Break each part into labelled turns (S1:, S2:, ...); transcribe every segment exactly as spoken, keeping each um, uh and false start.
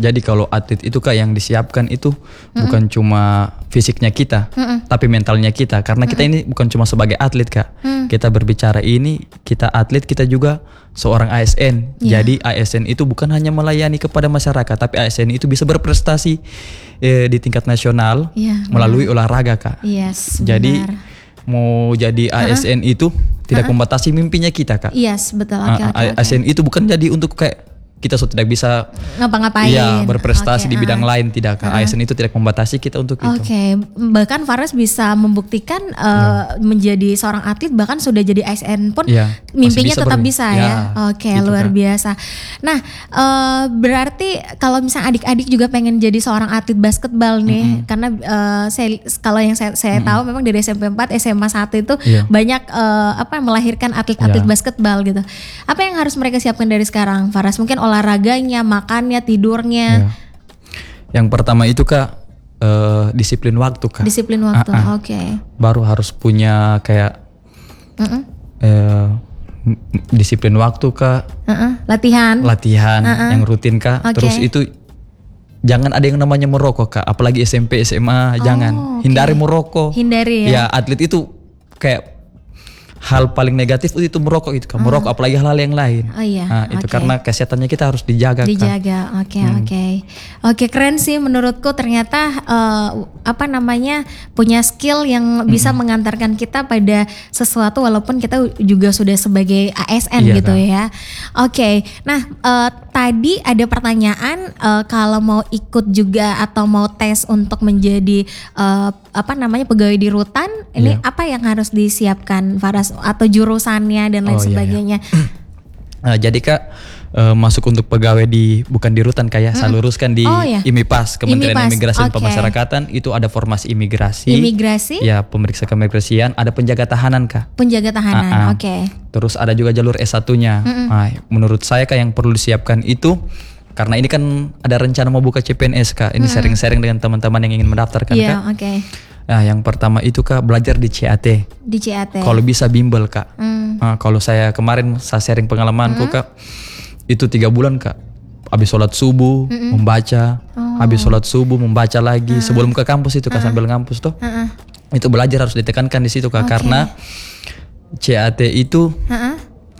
S1: Jadi kalau atlet itu Kak yang disiapkan itu mm-mm. bukan cuma fisiknya kita, mm-mm. tapi mentalnya kita. Karena kita mm-mm. ini bukan cuma sebagai atlet Kak. Mm. Kita berbicara ini, kita atlet, kita juga seorang A S N. Yeah. Jadi A S N itu bukan hanya melayani kepada masyarakat, tapi A S N itu bisa berprestasi eh, di tingkat nasional yeah, melalui benar. olahraga Kak.
S2: Yes,
S1: jadi
S2: benar.
S1: mau jadi A S N uh-huh. itu tidak uh-huh. membatasi mimpinya kita Kak.
S2: Yes, betul. Okay,
S1: uh,
S2: okay,
S1: A S N
S2: okay.
S1: itu bukan jadi untuk kayak kita sudah tidak bisa
S2: ngapa-ngapain,
S1: ya berprestasi okay, di bidang uh. lain, tidak Kak. Uh. A S N itu tidak membatasi kita untuk
S2: okay.
S1: itu.
S2: Oke, bahkan Faras bisa membuktikan uh, ya. menjadi seorang atlet, bahkan sudah jadi A S N pun ya. mimpinya bisa tetap ber- bisa ya. ya. Oke, okay, luar Kak. biasa. Nah, uh, berarti kalau misalnya adik-adik juga pengen jadi seorang atlet basketbal nih, mm-hmm. karena uh, saya kalau yang saya, saya mm-hmm. tahu memang dari S M P empat, S M A satu itu ya. banyak uh, apa melahirkan atlet-atlet ya. basketbal gitu. Apa yang harus mereka siapkan dari sekarang, Faras? Mungkin olahraganya, makannya, tidurnya. Ya.
S1: Yang pertama itu Kak uh, disiplin waktu Kak.
S2: Disiplin waktu, uh-uh. oke. Okay.
S1: Baru harus punya kayak uh-uh. uh, disiplin waktu Kak.
S2: Uh-uh. Latihan.
S1: Latihan uh-uh. yang rutin Kak. Okay. Terus itu jangan ada yang namanya merokok Kak. Apalagi S M P, S M A, oh, jangan. Okay. Hindari merokok.
S2: Hindari ya.
S1: Ya atlet itu kayak hal paling negatif itu merokok itu kan, uh. merokok apalagi hal-hal yang lain.
S2: Oh iya.
S1: Nah, itu
S2: okay.
S1: karena kesehatannya kita harus dijaga.
S2: Dijaga, oke okay, hmm. oke, okay. oke okay, keren sih menurutku ternyata uh, apa namanya punya skill yang bisa hmm. mengantarkan kita pada sesuatu walaupun kita juga sudah sebagai A S N iya, gitu kan. ya. Oke, okay. nah uh, tadi ada pertanyaan uh, kalau mau ikut juga atau mau tes untuk menjadi uh, apa namanya pegawai di rutan, ini iya. apa yang harus disiapkan Faras? Atau jurusannya dan lain oh, sebagainya. Iya, iya.
S1: Nah, jadi Kak uh, masuk untuk pegawai di bukan di rutan kayak mm. saya luruskan di oh, iya. I M I P A S, Kementerian I M I P A S. Imigrasi okay. dan Pemasyarakatan itu ada formasi imigrasi.
S2: Imigrasi?
S1: Ya, pemeriksa keimigrasian, ada penjaga tahanan Kak.
S2: Penjaga tahanan, uh-uh. oke. Okay.
S1: Terus ada juga jalur S satu-nya. Nah, menurut saya Kak yang perlu disiapkan itu karena ini kan ada rencana mau buka C P N S Kak. Ini mm-hmm. sharing-sharing dengan teman-teman yang ingin mendaftarkan
S2: yeah,
S1: Kak.
S2: Iya, oke. Okay.
S1: Nah, yang pertama itu Kak belajar di C A T.
S2: Di C A T.
S1: Kalau bisa bimbel Kak. Mm. Nah, kalau saya kemarin saya sharing pengalamanku mm. Kak, itu tiga bulan Kak. Habis sholat subuh Mm-mm. membaca, oh. habis sholat subuh membaca lagi uh. sebelum ke kampus itu Kak uh. sambil ngampus tuh. Uh-uh. Itu belajar harus ditekankan di situ Kak okay. karena C A T itu uh-uh.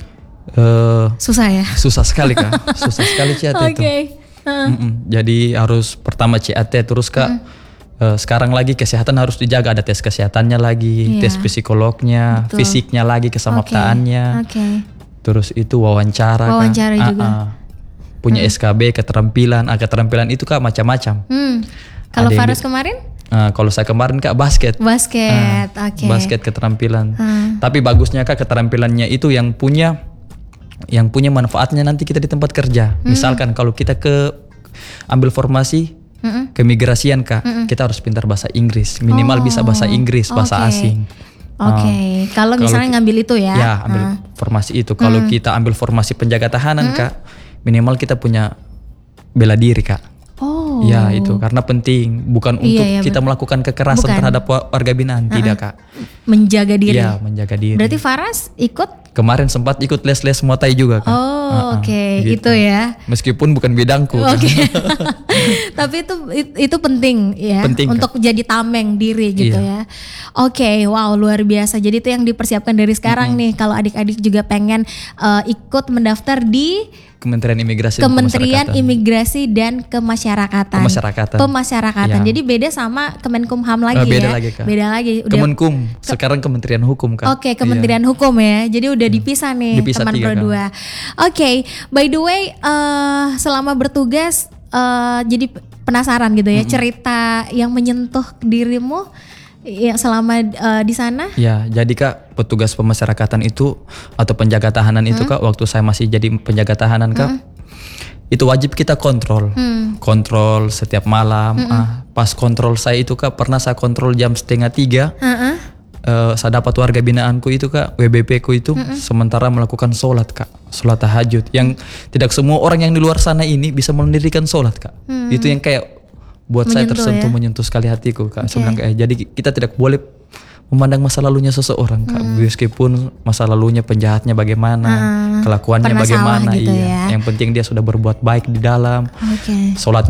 S1: uh,
S2: susah ya.
S1: Susah sekali Kak. Susah sekali C A T okay. itu. Uh. Jadi harus pertama C A T terus Kak. Uh. Uh, sekarang lagi kesehatan harus dijaga, ada tes kesehatannya lagi, yeah. tes psikolognya, betul. Fisiknya lagi, kesamaptaannya, okay. Okay. terus itu wawancara,
S2: wawancara
S1: kan?
S2: juga, uh-uh.
S1: punya
S2: hmm.
S1: S K B, keterampilan, ah, keterampilan itu Kak macam-macam.
S2: Hmm. Kalau Faras di, kemarin?
S1: Uh, kalau saya kemarin Kak basket.
S2: Basket, uh, oke. Okay.
S1: Basket keterampilan.
S2: Hmm.
S1: Tapi bagusnya Kak keterampilannya itu yang punya, yang punya manfaatnya nanti kita di tempat kerja. Hmm. Misalkan kalau kita ke ambil formasi Mm-mm. keimigrasian Kak, Mm-mm. kita harus pintar bahasa Inggris, minimal oh, bisa bahasa Inggris, bahasa okay. asing.
S2: Oke, okay. uh, kalau misalnya ngambil itu ya?
S1: Ya, ambil uh. formasi itu. Kalau mm. kita ambil formasi penjaga tahanan mm. Kak, minimal kita punya bela diri Kak.
S2: Oh.
S1: Ya itu karena penting, bukan
S2: iya,
S1: untuk
S2: iya,
S1: kita
S2: betul.
S1: melakukan kekerasan
S2: bukan.
S1: terhadap warga binaan, uh-uh. tidak Kak.
S2: Menjaga diri.
S1: Ya, menjaga diri.
S2: Berarti Faras ikut?
S1: Kemarin sempat ikut les-les Muay Thai juga Kak.
S2: Oh uh-uh, oke, okay. gitu. Itu ya.
S1: Meskipun bukan bidangku.
S2: Oke. Okay. Tapi itu itu penting ya,
S1: penting,
S2: untuk Kak. Jadi tameng diri gitu iya. ya. Oke, okay, wow luar biasa. Jadi itu yang dipersiapkan dari sekarang mm-hmm. nih. Kalau adik-adik juga pengen uh, ikut mendaftar di
S1: Kementerian Imigrasi
S2: Kementerian
S1: dan
S2: Imigrasi dan Kemasyarakatan.
S1: Pemasyarakatan.
S2: Pemasyarakatan. Ya. Jadi beda sama Kemenkumham lagi uh,
S1: beda
S2: ya.
S1: Lagi, Kak.
S2: Beda lagi.
S1: Udah, Kemenkum. Sekarang Kementerian Hukum Kak.
S2: Oke, okay, Kementerian iya. Hukum ya. Jadi udah dipisah nih
S1: dipisah
S2: teman berdua. Oke, okay, by the way, uh, selama bertugas, uh, jadi penasaran gitu ya, mm-hmm. cerita yang menyentuh dirimu ya selama uh, di sana?
S1: Ya, jadi Kak, petugas pemasyarakatan itu atau penjaga tahanan hmm. itu Kak, waktu saya masih jadi penjaga tahanan Kak, hmm. itu wajib kita kontrol, hmm. kontrol setiap malam. Hmm. Ah, pas kontrol saya itu Kak, pernah saya kontrol jam setengah tiga, hmm. uh, saya dapat warga binaanku itu Kak, W B P ku itu, hmm. sementara melakukan sholat Kak, sholat tahajud. Yang tidak semua orang yang di luar sana ini bisa mendirikan sholat Kak, hmm. itu yang kayak buat menyentuh, saya tersentuh ya? Menyentuh sekali hatiku Kak. Okay. Sebenarnya kayak jadi kita tidak boleh memandang masa lalunya seseorang Kak, hmm. meskipun masa lalunya penjahatnya bagaimana, hmm. kelakuannya bagaimana, gitu iya. Ya? Yang penting dia sudah berbuat baik di dalam, okay. sholatnya